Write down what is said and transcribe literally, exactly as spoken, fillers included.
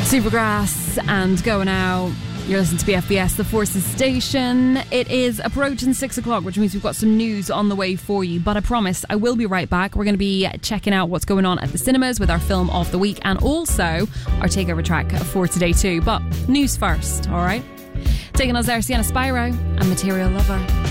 Supergrass and Go Now. You're listening to B F B S, the Forces Station. It is approaching six o'clock, which means we've got some news on the way for you. But I promise I will be right back. We're going to be checking out what's going on at the cinemas with our film of the week and also our takeover track for today too. But news first, all right? Taking us there, Sienna Spyro and Material Lover.